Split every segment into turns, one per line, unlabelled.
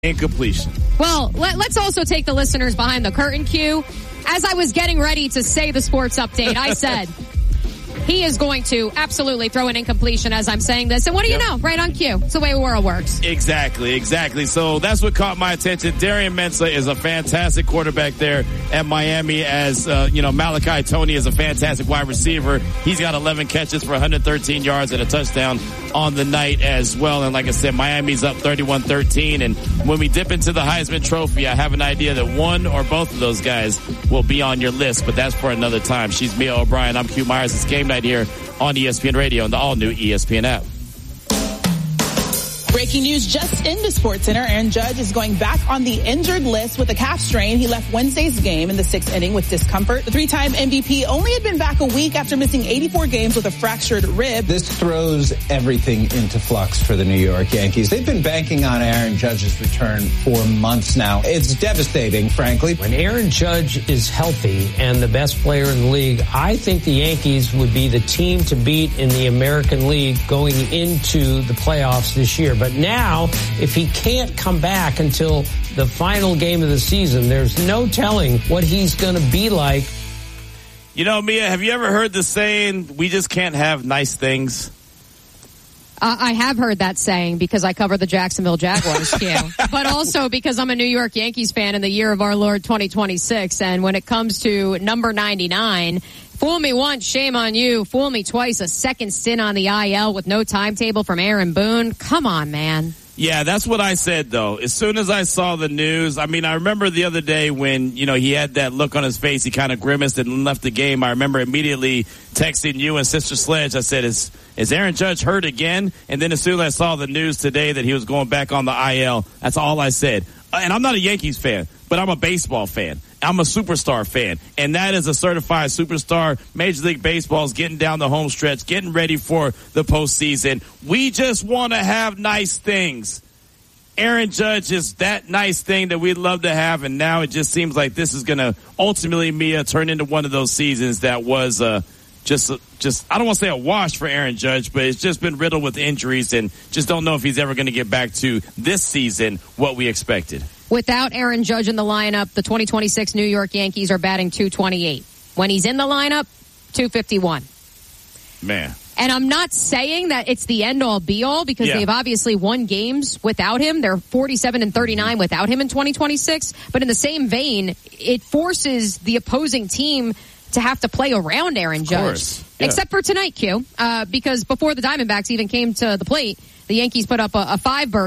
Incompletion.
Well, let's also take the listeners behind the curtain, Q. As I was getting ready to say the sports update, I said he is going to absolutely throw an incompletion as I'm saying this. And what do you know? Right on cue. It's the way the world works.
Exactly. So that's what caught my attention. Darian Mensah is a fantastic quarterback there at Miami, as Malachi Toney is a fantastic wide receiver. He's got 11 catches for 113 yards and a touchdown on the night as well. And like I said, Miami's up 31-13. And when we dip into the Heisman Trophy, I have an idea that one or both of those guys will be on your list, but that's for another time. She's Mia O'Brien. I'm Q Myers. It's Game Night here on ESPN Radio and the all-new ESPN app.
Breaking news just into SportsCenter. Aaron Judge is going back on the injured list with a calf strain. He left Wednesday's game in the 6th inning with discomfort. The three-time MVP only had been back a week after missing 84 games with a fractured rib.
This throws everything into flux for the New York Yankees. They've been banking on Aaron Judge's return for months now. It's devastating, frankly.
When Aaron Judge is healthy and the best player in the league, I think the Yankees would be the team to beat in the American League going into the playoffs this year. But now, if he can't come back until the final game of the season, there's no telling what he's going to be like.
You know, Mia, have you ever heard the saying, we just can't have nice things?
I have heard that saying because I cover the Jacksonville Jaguars, too. But also because I'm a New York Yankees fan in the year of our Lord 2026. And when it comes to number 99, fool me once, shame on you. Fool me twice, a second stint on the IL with no timetable from Aaron Boone. Come on, man.
Yeah, that's what I said, though. As soon as I saw the news, I remember the other day when, he had that look on his face, he kind of grimaced and left the game. I remember immediately texting you and Sister Sledge. I said, is Aaron Judge hurt again? And then as soon as I saw the news today that he was going back on the IL, that's all I said. And I'm not a Yankees fan, but I'm a baseball fan. I'm a superstar fan, and that is a certified superstar. Major League Baseball is getting down the home stretch, getting ready for the postseason. We just want to have nice things. Aaron Judge is that nice thing that we'd love to have, and now it just seems like this is going to ultimately, Mia, turn into one of those seasons that was just I don't want to say a wash for Aaron Judge, but it's just been riddled with injuries, and just don't know if he's ever going to get back to this season what we expected.
Without Aaron Judge in the lineup, the 2026 New York Yankees are batting .228. When he's in the lineup, .251.
Man.
And I'm not saying that it's the end-all, be-all, because they've obviously won games without him. They're 47-39 without him in 2026. But in the same vein, it forces the opposing team to have to play around Aaron Judge.
Yeah.
Except for tonight, Q, because before the Diamondbacks even came to the plate, the Yankees put up a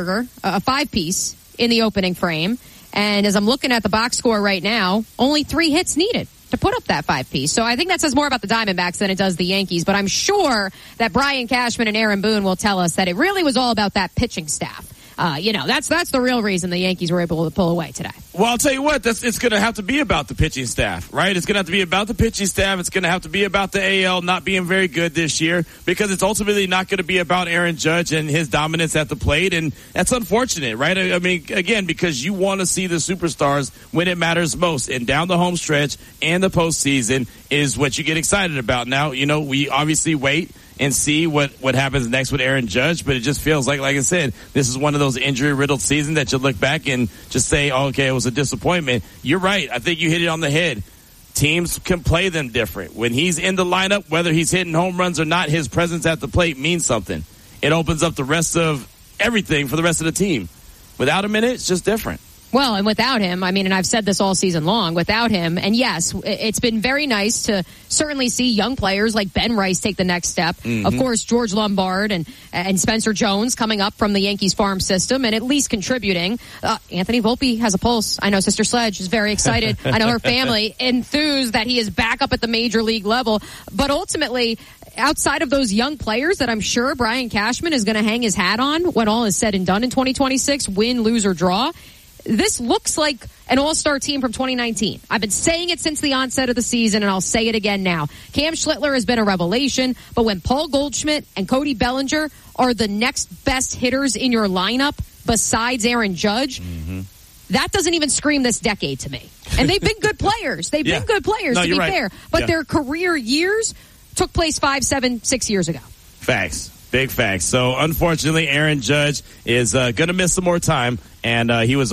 five-piece in the opening frame. And as I'm looking at the box score right now, only 3 hits needed to put up that 5-piece. So I think that says more about the Diamondbacks than it does the Yankees. But I'm sure that Brian Cashman and Aaron Boone will tell us that it really was all about that pitching staff. That's the real reason the Yankees were able to pull away today.
Well, I'll tell you what, it's going to have to be about the pitching staff, right? It's going to have to be about the pitching staff. It's going to have to be about the AL not being very good this year, because it's ultimately not going to be about Aaron Judge and his dominance at the plate, and that's unfortunate, right? I mean, again, because you want to see the superstars when it matters most, and down the home stretch and the postseason is what you get excited about. Now, we obviously wait and see what happens next with Aaron Judge, but it just feels like I said, this is one of those injury-riddled seasons that you look back and just say, oh, okay, it was a disappointment. You're right. I think you hit it on the head. Teams can play them different. When he's in the lineup, whether he's hitting home runs or not, his presence at the plate means something. It opens up the rest of everything for the rest of the team. Without him in it, it's just different.
Well, and without him, and I've said this all season long, without him, and yes, it's been very nice to certainly see young players like Ben Rice take the next step. Mm-hmm. Of course, George Lombard and Spencer Jones coming up from the Yankees farm system and at least contributing. Anthony Volpe has a pulse. I know Sister Sledge is very excited. I know her family enthused that he is back up at the major league level. But ultimately, outside of those young players that I'm sure Brian Cashman is going to hang his hat on when all is said and done in 2026, win, lose, or draw, this looks like an all-star team from 2019. I've been saying it since the onset of the season, and I'll say it again now. Cam Schlittler has been a revelation, but when Paul Goldschmidt and Cody Bellinger are the next best hitters in your lineup besides Aaron Judge, that doesn't even scream this decade to me. And they've been good players. They've been good players, to be fair. But their career years took place 5, 7, 6 years ago.
Facts. Big facts. So, unfortunately, Aaron Judge is going to miss some more time, and he was